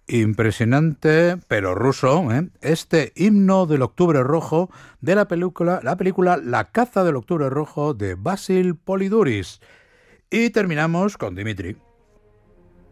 Impresionante, pero ruso, ¿eh? Este himno del Octubre Rojo de la película La caza del Octubre Rojo de Basil Poliduris. Y terminamos con Dimitri.